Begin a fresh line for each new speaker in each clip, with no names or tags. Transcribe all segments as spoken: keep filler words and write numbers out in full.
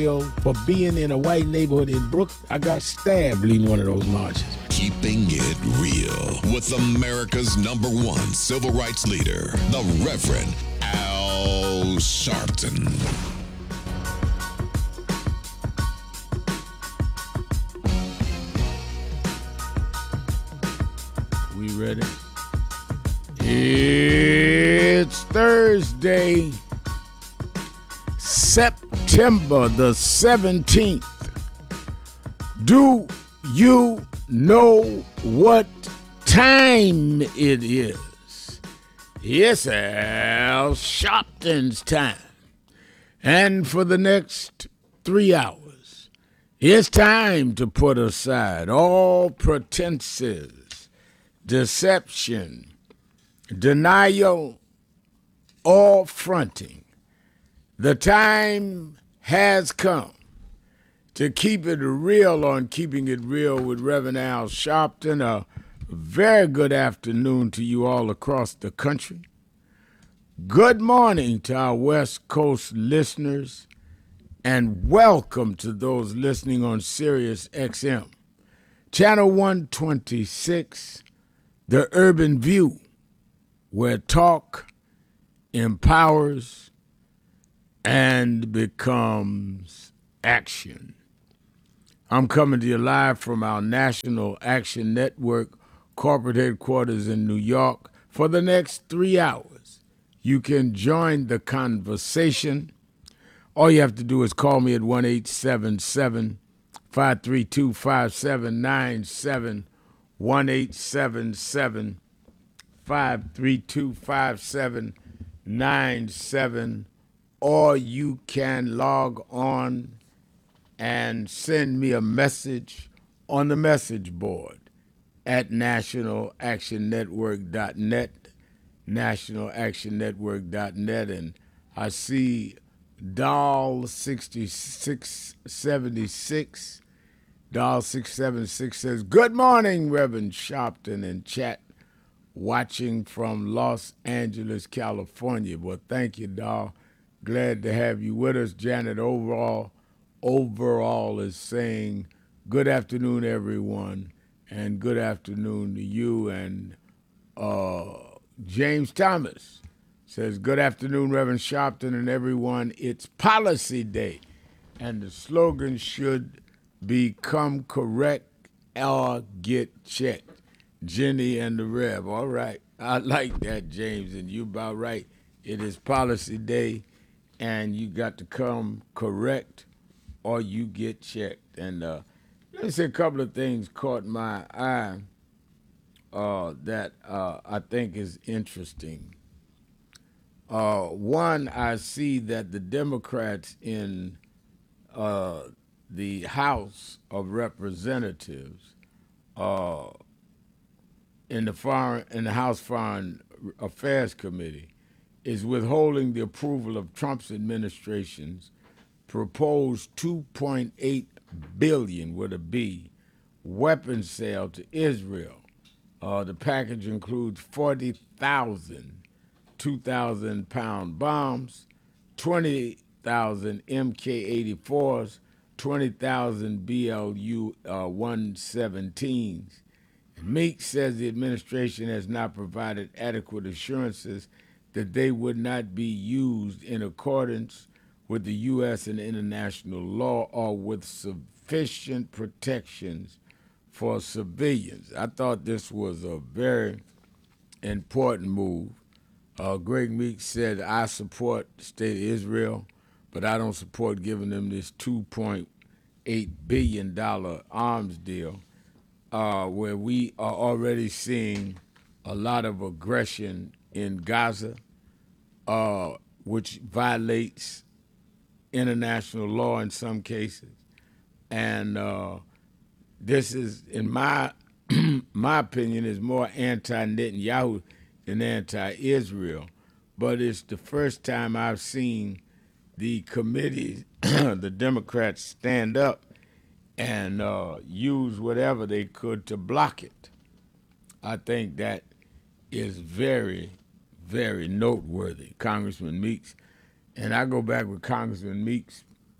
for being in a white neighborhood in Brooklyn. I got stabbed leading one of those marches.
Keeping it real with America's number one civil rights leader, the Reverend Al Sharpton.
We ready? It's Thursday, September the seventeenth. Do you know what time it is? It's Al Sharpton's time. And for the next three hours, it's time to put aside all pretenses, deception, denial, or fronting. The time has come to keep it real on Keeping It Real with Reverend Al Sharpton. A very good afternoon to you all across the country. Good morning to our West Coast listeners, and welcome to those listening on Sirius X M. Channel one twenty-six, The Urban View, where talk empowers and becomes action. I'm coming to you live from our National Action Network corporate headquarters in New York for the next three hours. You can join the conversation. All you have to do is call me at one eight seven seven, five three two, five seven nine seven, one eight seven seven, five three two, five seven nine seven, or you can log on and send me a message on the message board at national action network dot net, national action network dot net. And I see Doll sixty-six seventy-six, Doll six seven six says, "Good morning, Reverend Sharpton," in chat, watching from Los Angeles, California. Well, thank you, Doll. Glad to have you with us. Janet Overall Overall is saying, "Good afternoon, everyone," and good afternoon to you. And uh, James Thomas says, "Good afternoon, Reverend Sharpton and everyone. It's Policy Day, and the slogan should be come correct or get checked." Jenny and the Rev. All right. I like that, James, and you about right. It is Policy Day, and you got to come correct or you get checked. And uh, let me say a couple of things caught my eye uh, that uh, I think is interesting. Uh, one, I see that the Democrats in uh, the House of Representatives, uh, in the foreign in the House Foreign Affairs Committee, is withholding the approval of Trump's administration's proposed two point eight billion with a B weapons sale to Israel. Uh, the package includes forty thousand two thousand pound bombs, twenty thousand M K eighty-fours, twenty thousand B L U one seventeens. Meek says the administration has not provided adequate assurances that they would not be used in accordance with the U S and international law or with sufficient protections for civilians. I thought this was a very important move. Uh, Greg Meek said, "I support the state of Israel, but I don't support giving them this two point eight billion dollars arms deal, uh, where we are already seeing a lot of aggression in Gaza, uh, which violates international law in some cases. And uh, this is, in my my opinion, is more anti-Netanyahu than anti-Israel. But it's the first time I've seen the committee, the Democrats, stand up and uh, use whatever they could to block it. I think that is very, very noteworthy, Congressman Meeks. And I go back with Congressman Meeks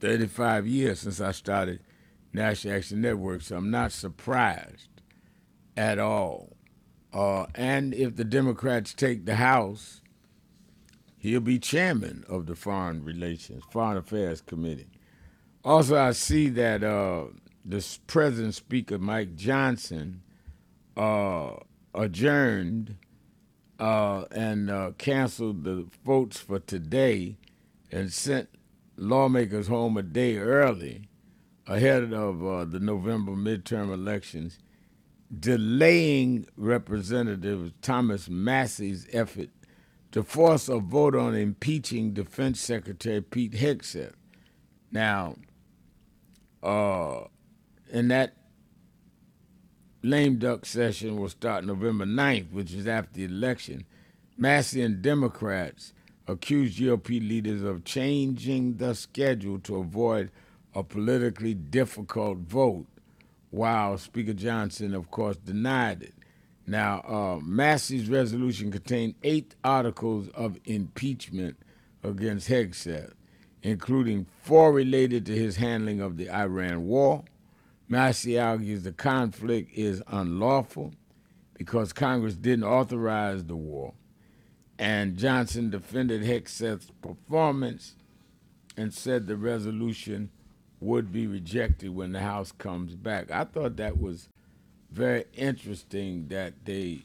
thirty-five years since I started National Action Network, so I'm not surprised at all. Uh, and if the Democrats take the House, he'll be chairman of the Foreign Relations, Foreign Affairs Committee. Also, I see that uh, the President Speaker Mike Johnson uh, adjourned uh, and uh, canceled the votes for today and sent lawmakers home a day early ahead of uh, the November midterm elections, delaying Representative Thomas Massey's effort to force a vote on impeaching Defense Secretary Pete Hegseth. Now, uh, in that lame duck session will start November ninth, which is after the election, Massey and Democrats accused G O P leaders of changing the schedule to avoid a politically difficult vote, while Speaker Johnson, of course, denied it. Now, uh, Massey's resolution contained eight articles of impeachment against Hegseth, including four related to his handling of the Iran war. Massey argues the conflict is unlawful because Congress didn't authorize the war, and Johnson defended Hegseth's performance and said the resolution would be rejected when the House comes back. I thought that was very interesting that they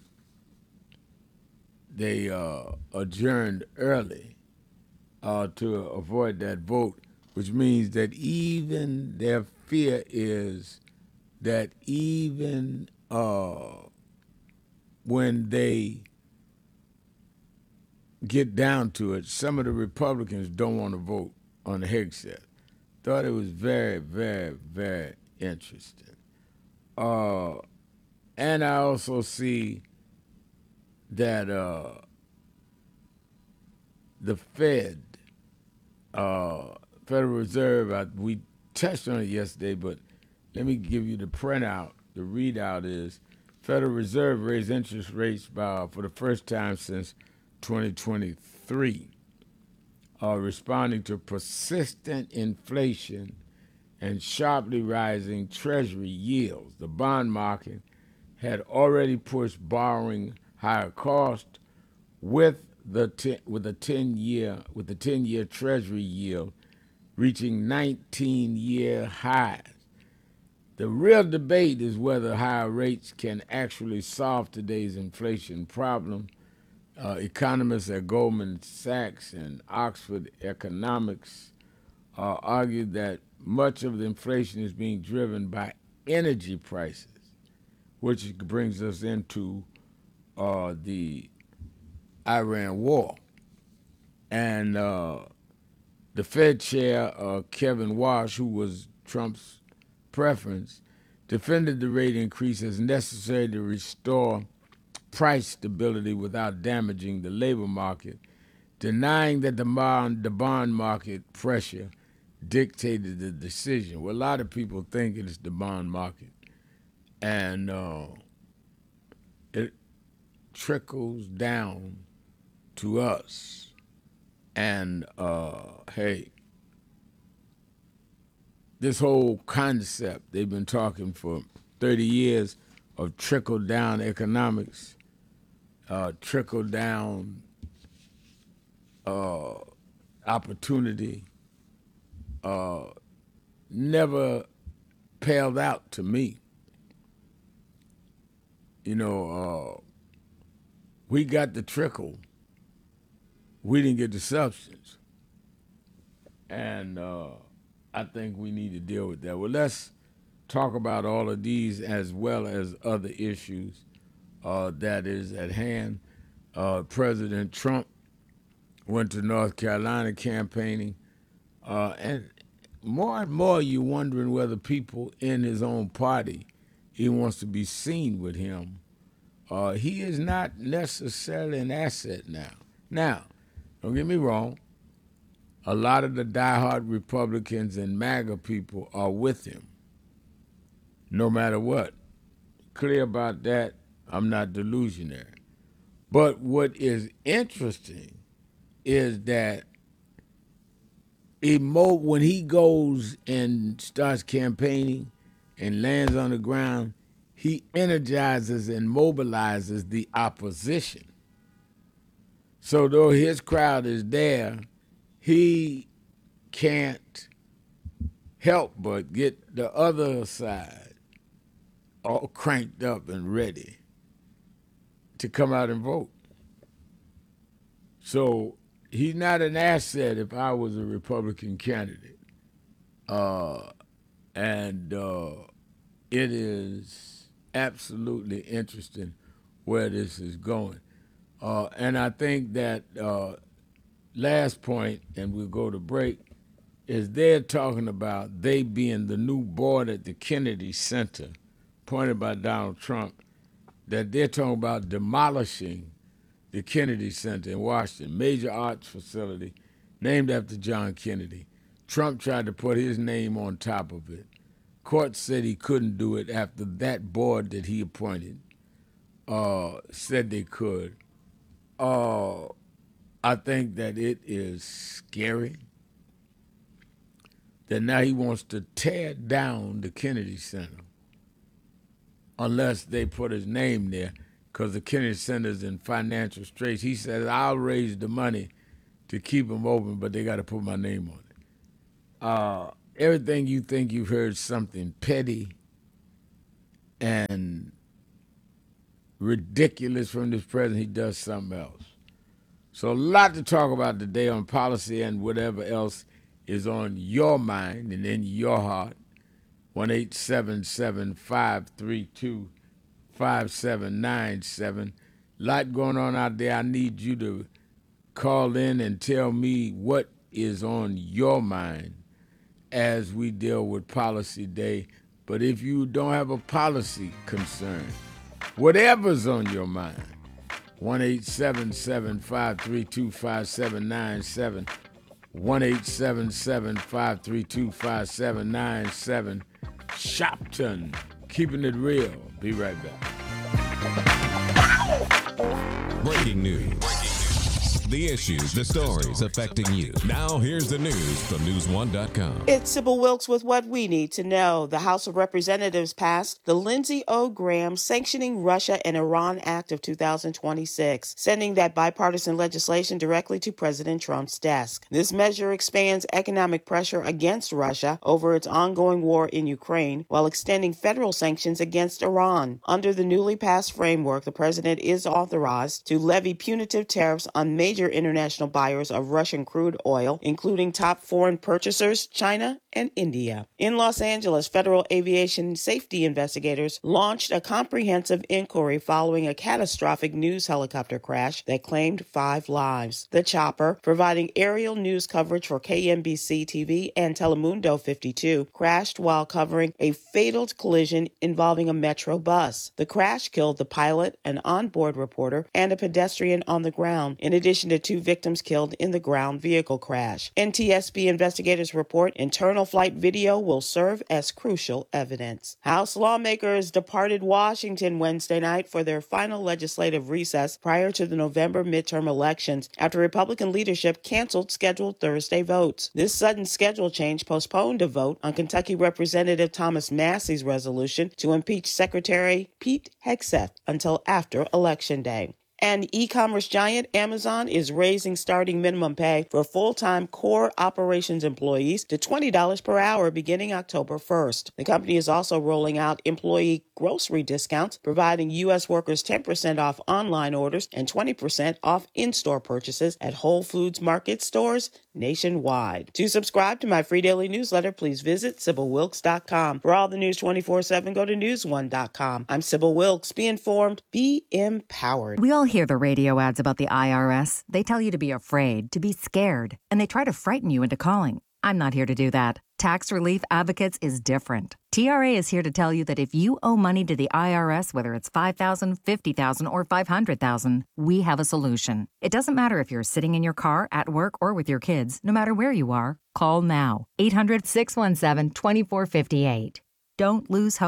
they uh, adjourned early uh, to avoid that vote, which means that even their fear is that even uh, when they get down to it, some of the Republicans don't want to vote on the Hegseth. Thought it was very, very, very interesting. Uh, and I also see that uh, the Fed, uh, Federal Reserve, I, we touched on it yesterday, but let me give you the printout. The readout is Federal Reserve raised interest rates by, for the first time since twenty twenty-three, uh, responding to persistent inflation and sharply rising Treasury yields. The bond market had already pushed borrowing higher cost, with the ten, with a ten-year with the ten-year Treasury yield reaching nineteen-year highs. The real debate is whether higher rates can actually solve today's inflation problem. Uh, economists at Goldman Sachs and Oxford Economics uh, argue that much of the inflation is being driven by energy prices, which brings us into uh, the Iran war. And uh, the Fed chair, uh, Kevin Walsh, who was Trump's preference, defended the rate increase as necessary to restore price stability without damaging the labor market, denying that the bond, the bond market pressure dictated the decision. Well, a lot of people think it's the bond market, and uh, it trickles down to us. And uh, hey, this whole concept they've been talking for thirty years of trickle-down economics, uh, trickle-down uh, opportunity, uh, never paled out to me. You know, uh, we got the trickle. We didn't get the substance. And uh, I think we need to deal with that. Well, let's talk about all of these as well as other issues uh, that is at hand. Uh, President Trump went to North Carolina campaigning, uh, and more and more you're wondering whether people in his own party, he wants to be seen with him. Uh, he is not necessarily an asset now. Now, don't get me wrong, a lot of the diehard Republicans and MAGA people are with him, no matter what. Clear about that, I'm not delusionary. But what is interesting is that emo when he goes and starts campaigning and lands on the ground, he energizes and mobilizes the opposition. So though his crowd is there, he can't help but get the other side all cranked up and ready to come out and vote. So he's not an asset if I was a Republican candidate. Uh, and uh, it is absolutely interesting where this is going. Uh, and I think that uh, last point, and we'll go to break, is they're talking about they being the new board at the Kennedy Center, appointed by Donald Trump, that they're talking about demolishing the Kennedy Center in Washington, major arts facility named after John Kennedy. Trump tried to put his name on top of it. Court said he couldn't do it after that board that he appointed uh, said they could. Uh, I think that it is scary that now he wants to tear down the Kennedy Center unless they put his name there, because the Kennedy Center is in financial straits. He says, I'll raise the money to keep them open, but they got to put my name on it. Uh, everything you think you've heard something petty and ridiculous from this president, he does something else. So a lot to talk about today on policy and whatever else is on your mind and in your heart. one eight seven seven, five three two, five seven nine seven. Lot going on out there. I need you to call in and tell me what is on your mind as we deal with Policy Day. But if you don't have a policy concern, whatever's on your mind, one eight seven seven, five three two, five seven nine seven, one eight seven seven, five three two, five seven nine seven. Shopton, keeping it real. Be right back.
Breaking news. The issues, the stories affecting you. Now here's the news from news one dot com.
It's Sybil Wilkes with what we need to know. The House of Representatives passed the Lindsey O. Graham Sanctioning Russia and Iran Act of two thousand twenty-six, sending that bipartisan legislation directly to President Trump's desk. This measure expands economic pressure against Russia over its ongoing war in Ukraine, while extending federal sanctions against Iran. Under the newly passed framework, the president is authorized to levy punitive tariffs on major international buyers of Russian crude oil, including top foreign purchasers, China and India. In Los Angeles, federal aviation safety investigators launched a comprehensive inquiry following a catastrophic news helicopter crash that claimed five lives. The chopper, providing aerial news coverage for K N B C T V and Telemundo fifty-two, crashed while covering a fatal collision involving a Metro bus. The crash killed the pilot, an onboard reporter, and a pedestrian on the ground, in addition to two victims killed in the ground vehicle crash. N T S B investigators report internal flight video will serve as crucial evidence. House lawmakers departed Washington Wednesday night for their final legislative recess prior to the November midterm elections after Republican leadership canceled scheduled Thursday votes. This sudden schedule change postponed a vote on Kentucky Representative Thomas Massey's resolution to impeach Secretary Pete Hegseth until after Election Day. And e-commerce giant Amazon is raising starting minimum pay for full-time core operations employees to twenty dollars per hour beginning October first. The company is also rolling out employee grocery discounts, providing U S workers ten percent off online orders and twenty percent off in-store purchases at Whole Foods Market stores nationwide. To subscribe to my free daily newsletter, please visit Sybil Wilkes dot com. For all the news twenty-four seven, go to news one dot com. I'm Sybil Wilkes. Be informed, be empowered.
We all hear the radio ads about the I R S. They tell you to be afraid, to be scared, and they try to frighten you into calling. I'm not here to do that. Tax Relief Advocates is different. T R A is here to tell you that if you owe money to the I R S, whether it's five thousand dollars, fifty thousand dollars, or five hundred thousand dollars, we have a solution. It doesn't matter if you're sitting in your car, at work, or with your kids. No matter where you are, call now. eight hundred, six one seven, two four five eight. Don't lose hope.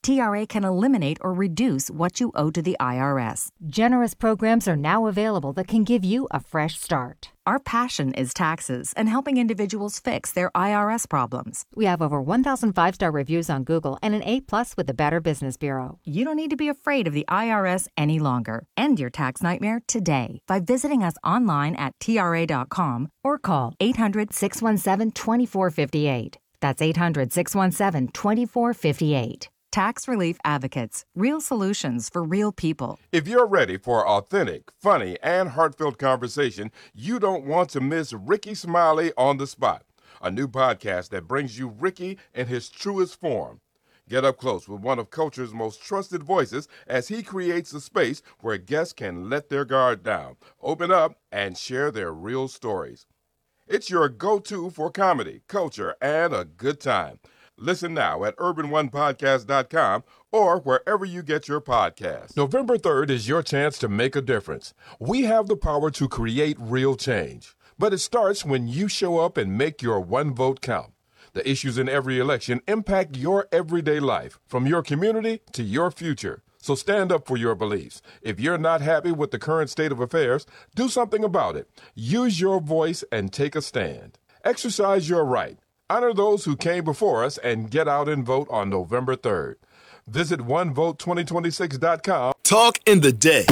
T R A can eliminate or reduce what you owe to the I R S.
Generous programs are now available that can give you a fresh start.
Our passion is taxes and helping individuals fix their I R S problems.
We have over one thousand five-star reviews on Google and an A plus with the Better Business Bureau.
You don't need to be afraid of the I R S any longer. End your tax nightmare today by visiting us online at T R A dot com or call eight hundred, six one seven, two four five eight. That's eight hundred, six one seven, two four five eight. Tax Relief Advocates. Real solutions for real people.
If you're ready for authentic, funny, and heartfelt conversation, you don't want to miss Ricky Smiley on the Spot, a new podcast that brings you Ricky in his truest form. Get up close with one of culture's most trusted voices as he creates a space where guests can let their guard down, open up, and share their real stories. It's your go-to for comedy, culture, and a good time. Listen now at urban one podcast dot com or wherever you get your podcasts. November third is your chance to make a difference. We have the power to create real change, but it starts when you show up and make your one vote count. The issues in every election impact your everyday life, from your community to your future. So stand up for your beliefs. If you're not happy with the current state of affairs, do something about it. Use your voice and take a stand. Exercise your right. Honor those who came before us and get out and vote on November third. Visit one vote twenty twenty-six dot com.
Talk in the day.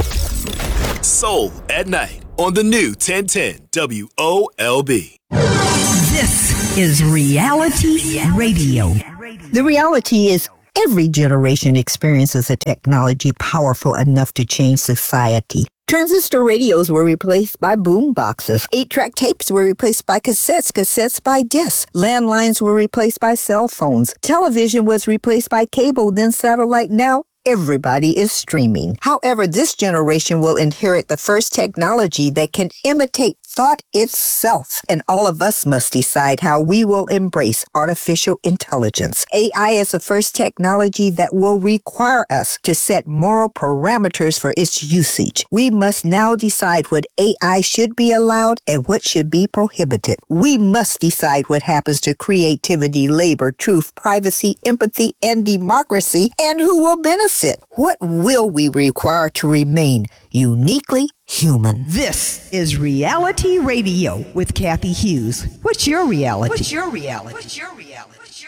Soul at night on the new ten ten W O L B.
This is Reality Radio. The reality is every generation experiences a technology powerful enough to change society. Transistor radios were replaced by boom boxes. Eight-track tapes were replaced by cassettes, cassettes by discs. Landlines were replaced by cell phones. Television was replaced by cable, then satellite. Now everybody is streaming. However, this generation will inherit the first technology that can imitate thought itself, and all of us must decide how we will embrace artificial intelligence. A I is the first technology that will require us to set moral parameters for its usage. We must now decide what A I should be allowed and what should be prohibited. We must decide what happens to creativity, labor, truth, privacy, empathy, and democracy, and who will benefit. What will we require to remain uniquely human?
This is Reality Radio with Kathy Hughes. What's your reality? What's your reality? What's your reality?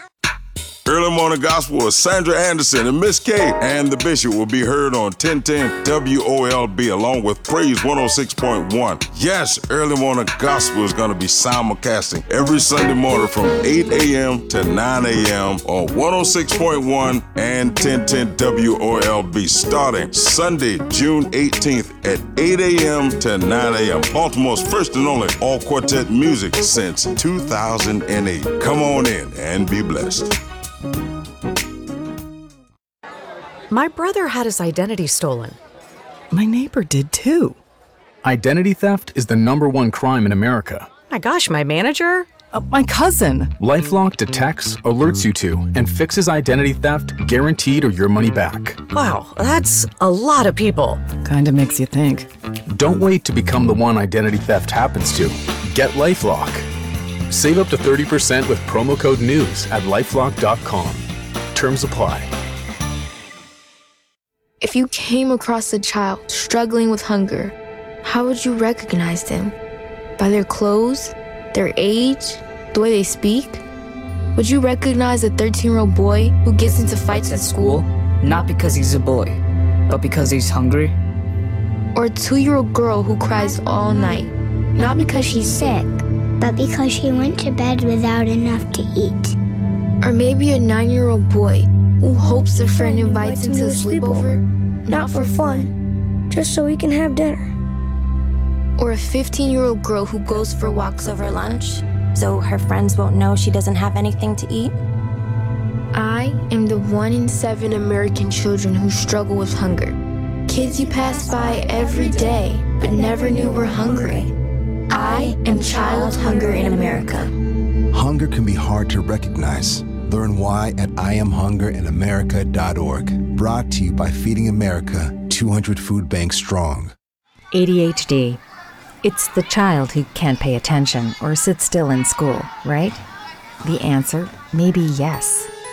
Early Morning Gospel with Sandra Anderson and Miss K and the Bishop will be heard on ten ten W O L B along with Praise one oh six point one. Yes, Early Morning Gospel is going to be simulcasting every Sunday morning from eight a.m. to nine a.m. on one oh six point one and ten ten W O L B starting Sunday, June eighteenth at eight a.m. to nine a.m. Baltimore's first and only all-quartet music since two thousand eight. Come on in and be blessed.
My brother had his identity stolen.
My neighbor did too.
Identity theft is the number one crime in America.
My gosh, my manager?
Uh, my cousin.
LifeLock detects, alerts you to, and fixes identity theft guaranteed or your money back.
Wow, that's a lot of people.
Kinda makes you think.
Don't wait to become the one identity theft happens to. Get LifeLock. Save up to thirty percent with promo code NEWS at lifelock dot com. Terms apply.
If you came across a child struggling with hunger, how would you recognize them? By their clothes, their age, the way they speak? Would you recognize a thirteen-year-old boy who gets into fights at school?
Not because he's a boy, but because he's hungry?
Or a two-year-old girl who cries all night, not because she's sick,
but because she went to bed without enough to eat?
Or maybe a nine-year-old boy who hopes a friend invites him to a sleepover, not for fun, just so he can have dinner. Or a fifteen-year-old girl who goes for walks over lunch,
so her friends won't know she doesn't have anything to eat?
I am the one in seven American children who struggle with hunger. Kids you pass by every day, but never knew were hungry. I am Child Hunger in America.
Hunger can be hard to recognize. Learn why at I am hunger in america dot org. Brought to you by Feeding America, two hundred food banks strong.
A D H D. It's the child who can't pay attention or sit still in school, right? The answer may be yes.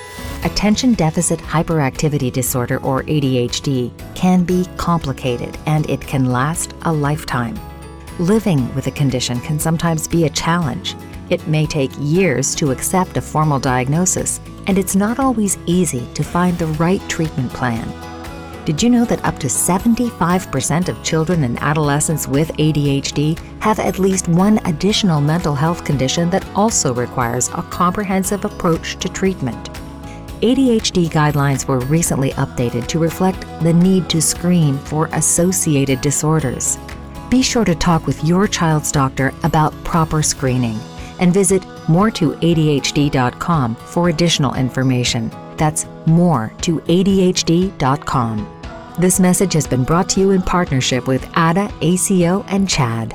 Attention Deficit Hyperactivity Disorder, or A D H D, can be complicated and it can last a lifetime. Living with a condition can sometimes be a challenge. It may take years to accept a formal diagnosis, and it's not always easy to find the right treatment plan. Did you know that up to seventy-five percent of children and adolescents with A D H D have at least one additional mental health condition that also requires a comprehensive approach to treatment? A D H D guidelines were recently updated to reflect the need to screen for associated disorders. Be sure to talk with your child's doctor about proper screening and visit more to A D H D dot com for additional information. That's more to A D H D dot com. This message has been brought to you in partnership with A D A, A C O, and CHAD.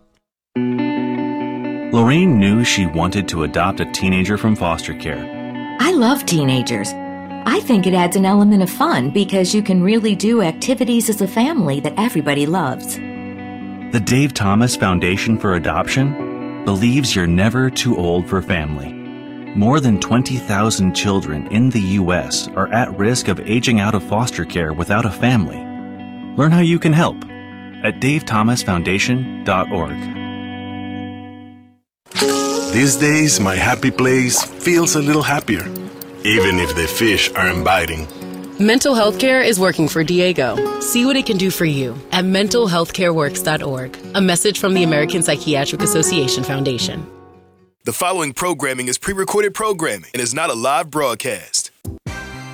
Lorraine knew she wanted to adopt a teenager from foster care.
I love teenagers. I think it adds an element of fun because you can really do activities as a family that everybody loves.
The Dave Thomas Foundation for Adoption believes you're never too old for family. More than twenty thousand children in the U S are at risk of aging out of foster care without a family. Learn how you can help at dave thomas foundation dot org.
These days, my happy place feels a little happier, even if the fish aren't biting.
Mental health care is working for Diego. See what it can do for you at mental health care works dot org. A message from the American Psychiatric Association Foundation.
The following programming is pre-recorded programming and is not a live broadcast.